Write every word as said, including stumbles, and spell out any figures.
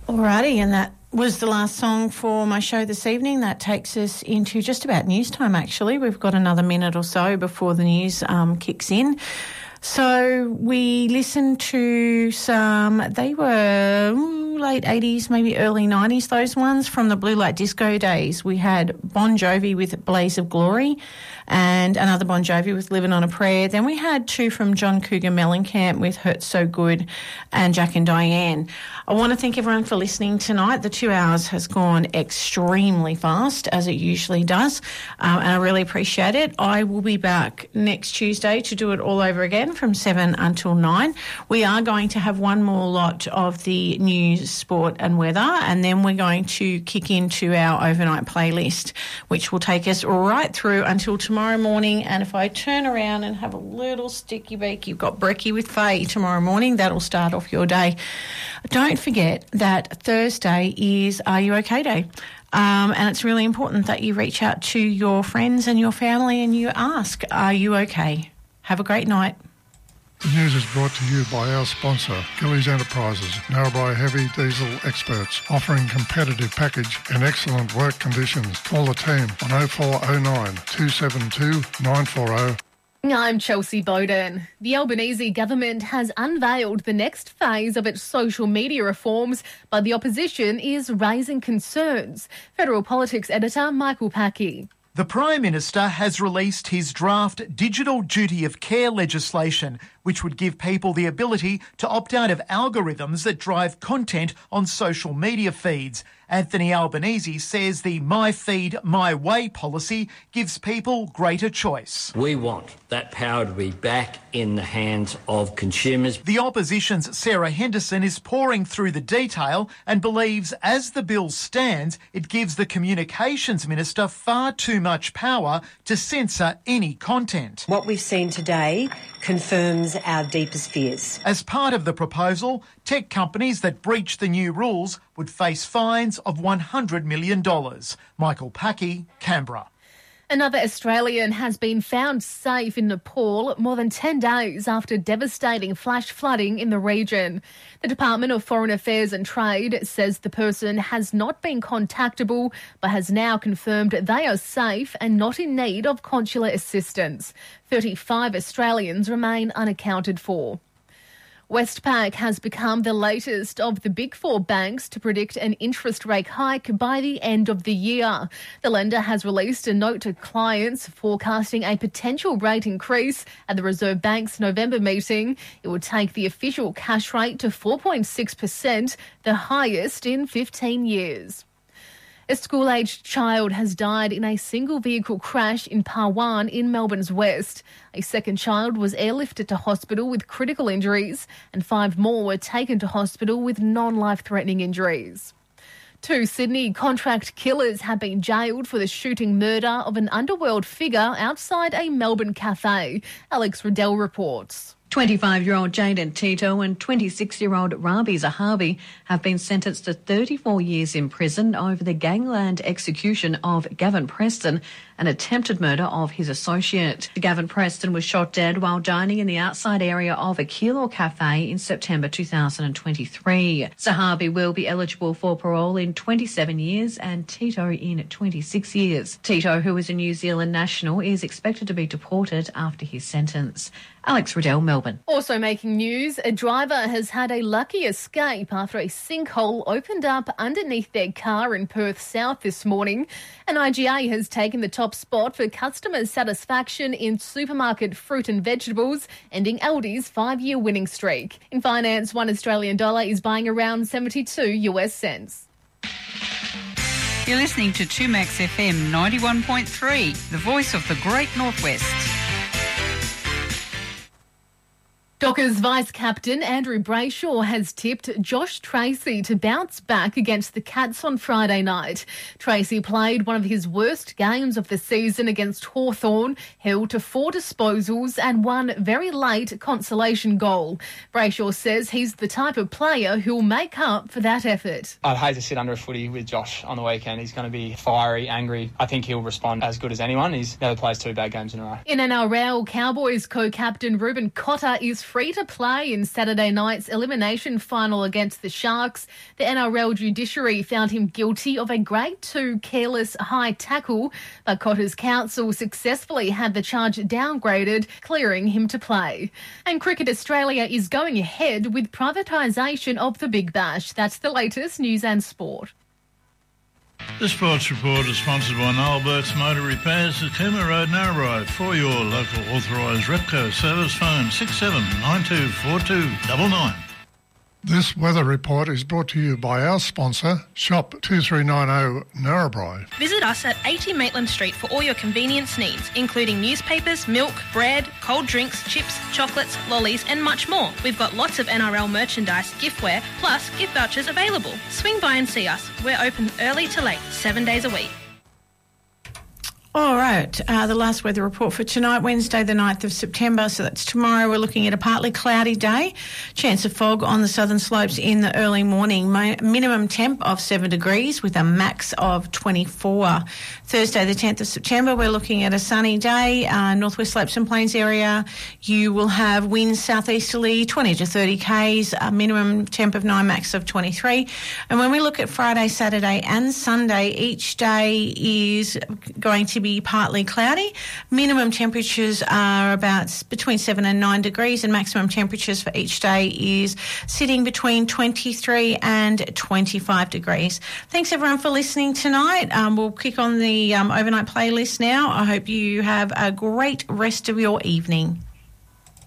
Alrighty, and that was the last song for my show this evening. That takes us into just about news time, actually. We've got another minute or so before the news um, kicks in. So we listened to some, they were ooh, late eighties, maybe early nineties, those ones from the Blue Light Disco days. We had Bon Jovi with Blaze of Glory and another Bon Jovi with Living on a Prayer. Then we had two from John Cougar Mellencamp with Hurt So Good and Jack and Diane. I want to thank everyone for listening tonight. The two hours has gone extremely fast, as it usually does, um, and I really appreciate it. I will be back next Tuesday to do it all over again from seven until nine. We are going to have one more lot of the news, sport and weather, and then we're going to kick into our overnight playlist, which will take us right through until tomorrow morning. And if I turn around and have a little sticky beak, you've got Brekkie with Faye tomorrow morning. That'll start off your day. Don't forget that Thursday is Are You OK Day. Um, and it's really important that you reach out to your friends and your family and you ask, are you okay? Have a great night. The news is brought to you by our sponsor, Gillies Enterprises, Narrabri Heavy Diesel Experts, offering competitive package and excellent work conditions. Call the team on oh four oh nine, two seven two, nine four oh. I'm Chelsea Bowden. The Albanese government has unveiled the next phase of its social media reforms, but the opposition is raising concerns. Federal Politics editor Michael Packy. The Prime Minister has released his draft Digital Duty of Care legislation, which would give people the ability to opt out of algorithms that drive content on social media feeds. Anthony Albanese says the My Feed, My Way policy gives people greater choice. We want that power to be back in the hands of consumers. The opposition's Sarah Henderson is pouring through the detail and believes as the bill stands, it gives the Communications Minister far too much power to censor any content. What we've seen today confirms our deepest fears. As part of the proposal, tech companies that breach the new rules would face fines of one hundred million dollars. Michael Packy, Canberra. Another Australian has been found safe in Nepal more than ten days after devastating flash flooding in the region. The Department of Foreign Affairs and Trade says the person has not been contactable but has now confirmed they are safe and not in need of consular assistance. thirty-five Australians remain unaccounted for. Westpac has become the latest of the big four banks to predict an interest rate hike by the end of the year. The lender has released a note to clients forecasting a potential rate increase at the Reserve Bank's November meeting. It would take the official cash rate to four point six percent, the highest in fifteen years. A school-aged child has died in a single-vehicle crash in Parwan in Melbourne's west. A second child was airlifted to hospital with critical injuries and five more were taken to hospital with non-life-threatening injuries. Two Sydney contract killers have been jailed for the shooting murder of an underworld figure outside a Melbourne cafe. Alex Riddell reports. twenty-five-year-old Jaden Tito and twenty-six-year-old Rabi Zahabi have been sentenced to thirty-four years in prison over the gangland execution of Gavin Preston, an attempted murder of his associate. Gavin Preston was shot dead while dining in the outside area of a Kilo cafe in September two thousand twenty-three. Zahabi will be eligible for parole in twenty-seven years and Tito in twenty-six years. Tito, who is a New Zealand national, is expected to be deported after his sentence. Alex Riddell, Melbourne. Also making news, a driver has had a lucky escape after a sinkhole opened up underneath their car in Perth South this morning. And I G A has taken the top spot for customer satisfaction in supermarket fruit and vegetables, ending Aldi's five-year winning streak. In finance, one Australian dollar is buying around seventy-two US cents. You're listening to two Max F M ninety-one point three, the voice of the Great Northwest. Dockers vice-captain Andrew Brayshaw has tipped Josh Tracy to bounce back against the Cats on Friday night. Tracy played one of his worst games of the season against Hawthorn, held to four disposals and one very late consolation goal. Brayshaw says he's the type of player who'll make up for that effort. I'd hate to sit under a footy with Josh on the weekend. He's going to be fiery, angry. I think he'll respond as good as anyone. He's never plays two bad games in a row. In N R L, Cowboys co-captain Ruben Cotter is free to play in Saturday night's elimination final against the Sharks. The N R L judiciary found him guilty of a Grade two careless high tackle, but Cotter's counsel successfully had the charge downgraded, clearing him to play. And Cricket Australia is going ahead with privatisation of the Big Bash. That's the latest news and sport. The Sports Report is sponsored by Noel Burke's Motor Repairs at Cooma Road, Narrabri. For your local authorised Repco service, phone six seven nine two four two nine nine. This weather report is brought to you by our sponsor, Shop two three nine zero Narrabri. Visit us at eighty Maitland Street for all your convenience needs, including newspapers, milk, bread, cold drinks, chips, chocolates, lollies and much more. We've got lots of N R L merchandise, giftware, plus gift vouchers available. Swing by and see us. We're open early to late, seven days a week. All right, uh, the last weather report for tonight, Wednesday the ninth of September, so that's tomorrow. We're looking at a partly cloudy day, chance of fog on the southern slopes in the early morning, Mo- minimum temp of seven degrees with a max of twenty-four. Thursday the tenth of September, we're looking at a sunny day, uh, northwest slopes and plains area. You will have winds southeasterly, twenty to thirty k's, a minimum temp of nine, max of twenty-three. And when we look at Friday, Saturday and Sunday, each day is going to be partly cloudy. Minimum temperatures are about between seven and nine degrees, and maximum temperatures for each day is sitting between twenty-three and twenty-five degrees. Thanks everyone for listening tonight. Um, we'll kick on the um, overnight playlist now. I hope you have a great rest of your evening.